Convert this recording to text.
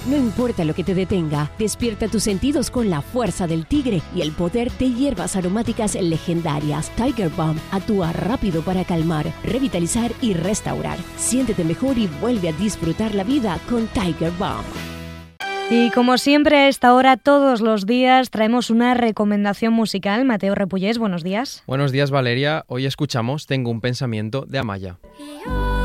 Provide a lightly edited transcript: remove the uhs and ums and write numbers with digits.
No importa lo que te detenga, despierta tus sentidos con la fuerza del tigre y el poder de hierbas aromáticas legendarias. Tiger Balm actúa rápido para calmar, revitalizar y restaurar. Siéntete mejor y vuelve a disfrutar la vida con Tiger Balm. Y como siempre a esta hora, todos los días, traemos una recomendación musical. Mateo Repullés, buenos días. Buenos días, Valeria. Hoy escuchamos Tengo un pensamiento de Amaya.